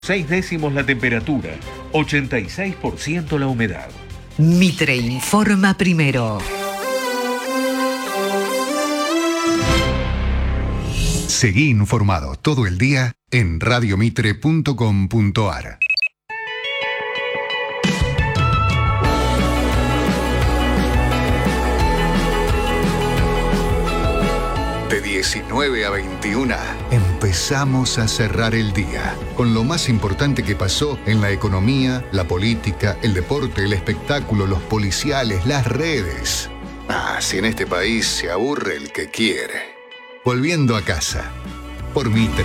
6 décimos la temperatura, 86% la humedad. Mitre informa primero. Seguí informado todo el día en radiomitre.com.ar. De 19 a 21 empezamos a cerrar el día con lo más importante que pasó en la economía, la política, el deporte, el espectáculo, los policiales, las redes. Si en este país se aburre el que quiere. Volviendo a casa, por Mitre.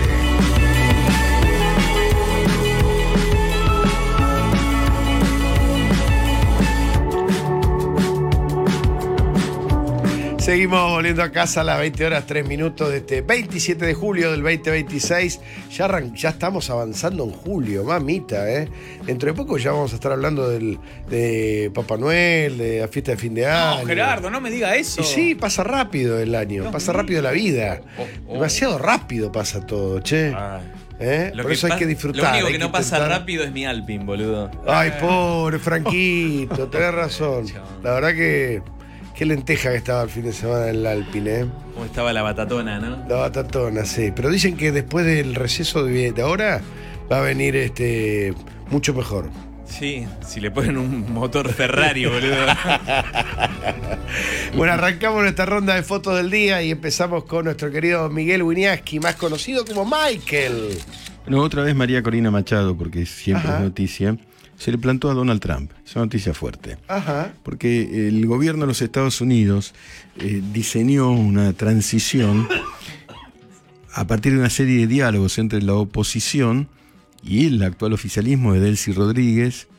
Seguimos volviendo a casa a las 20:03 de este 27 de julio del 2026. Ya estamos avanzando en julio, mamita, ¿eh? Dentro de poco ya vamos a estar hablando de Papá Noel, de la fiesta de fin de año. No, Gerardo, no me diga eso. Y sí, pasa rápido el año, pasa rápido la vida. Demasiado rápido pasa todo, che. Por eso hay que disfrutar. Lo único que no pasa rápido es mi Alpine, boludo. Ay, pobre Franquito, tenés razón. La verdad que... Qué lenteja que estaba el fin de semana en el Alpine, ¿eh? Como estaba la batatona, ¿no? La batatona, sí. Pero dicen que después del receso de ahora va a venir mucho mejor. Sí, si le ponen un motor Ferrari, boludo. Bueno, arrancamos nuestra ronda de fotos del día y empezamos con nuestro querido Miguel Wiñaski, más conocido como Michael. No, otra vez María Corina Machado, porque siempre es noticia. Se le plantó a Donald Trump. Es una noticia fuerte. Ajá. Porque el gobierno de los Estados Unidos diseñó una transición a partir de una serie de diálogos entre la oposición y el actual oficialismo de Delcy Rodríguez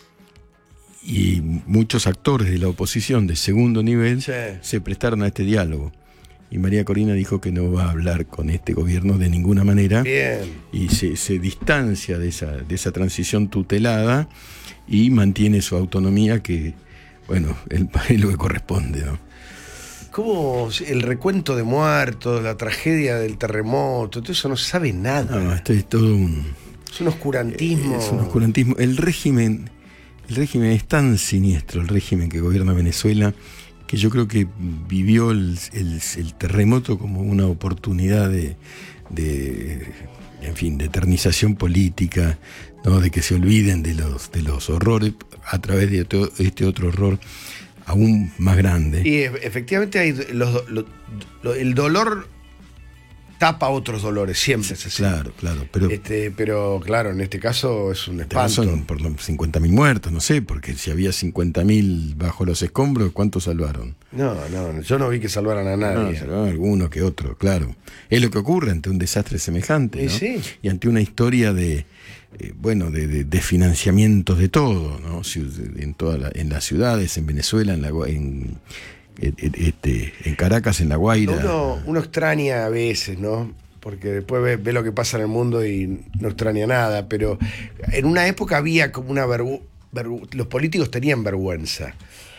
y muchos actores de la oposición de segundo nivel se prestaron a este diálogo. Y María Corina dijo que no va a hablar con este gobierno de ninguna manera. Bien. Y se distancia de esa transición tutelada y mantiene su autonomía, que, bueno, es lo que corresponde, ¿no? ¿Cómo el recuento de muertos, la tragedia del terremoto, todo eso no se sabe nada? No, esto es todo es un oscurantismo. Es un oscurantismo. El régimen es tan siniestro, el régimen que gobierna Venezuela, que yo creo que vivió el terremoto como una oportunidad de eternización política, ¿no? De que se olviden de los horrores a través de este otro horror aún más grande. Y efectivamente hay el dolor tapa otros dolores, siempre es así. Claro. Pero claro, en este caso es un espanto. Son por 50.000 muertos, no sé, porque si había 50.000 bajo los escombros, ¿cuántos salvaron? No, yo no vi que salvaran a nadie. No, salvaron alguno que otro, claro. Es lo que ocurre ante un desastre semejante, ¿no? Sí. Y ante una historia de financiamientos de todo, ¿no? En las ciudades, en Venezuela, en Caracas, en La Guaira. Uno extraña a veces, ¿no? Porque después ve lo que pasa en el mundo y no extraña nada, pero en una época había como los políticos tenían vergüenza,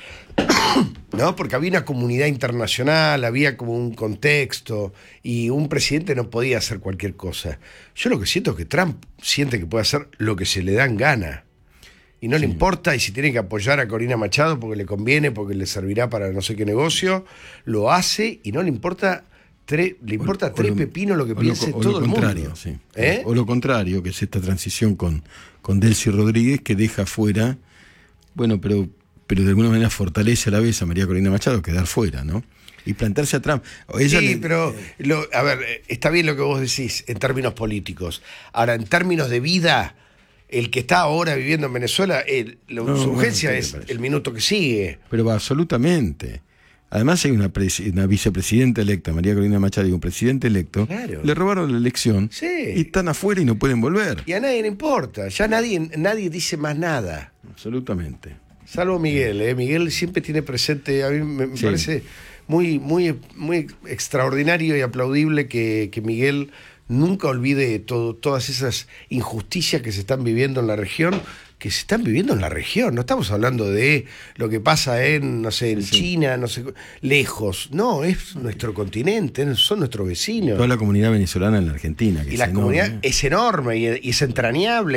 ¿no? Porque había una comunidad internacional, había como un contexto y un presidente no podía hacer cualquier cosa. Yo lo que siento es que Trump siente que puede hacer lo que se le dan gana. Y no le importa, y si tiene que apoyar a Corina Machado porque le conviene, porque le servirá para no sé qué negocio, lo hace y no le importa tres pepinos lo que piense todo el mundo. Sí. O lo contrario, que es esta transición con Delcy Rodríguez, que deja fuera, bueno, pero de alguna manera fortalece a la vez a María Corina Machado, quedar fuera, ¿no? Y plantarse a Trump. Pero está bien lo que vos decís en términos políticos. Ahora, en términos de vida, el que está ahora viviendo en Venezuela, su urgencia es el minuto que sigue. Pero va absolutamente. Además hay una vicepresidenta electa, María Corina Machado, y un presidente electo. Claro. Le robaron la elección. Sí. Y están afuera y no pueden volver. Y a nadie le importa. Ya nadie dice más nada. Absolutamente. Salvo Miguel, Miguel siempre tiene presente, a mí me parece muy, muy, muy extraordinario y aplaudible que Miguel nunca olvide todas esas injusticias que se están viviendo en la región, no estamos hablando de lo que pasa en, no sé, en China, no sé, lejos, no, es nuestro continente, son nuestros vecinos. Toda la comunidad venezolana en la Argentina. Y la comunidad es enorme y es entrañable.